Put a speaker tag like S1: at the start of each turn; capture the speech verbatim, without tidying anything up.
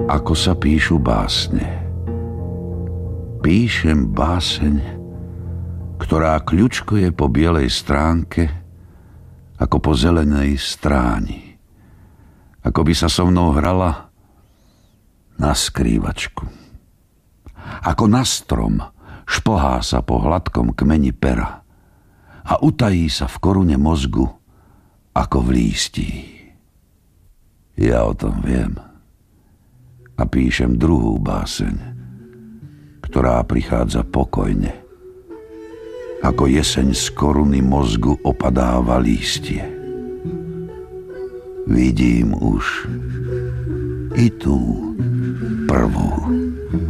S1: ako sa píšu básne. Píšem báseň, ktorá kľučkuje po bielej stránke, ako po zelenej stráni. Ako by sa so mnou hrala na skrývačku. Ako na strom šplhá sa po hladkom kmeni pera a utají sa v korune mozgu ako v lístí. Ja o tom viem a píšem druhú báseň, ktorá prichádza pokojne. Ako jeseň z koruny mozgu opadáva lístie. Vidím už i tú prvú.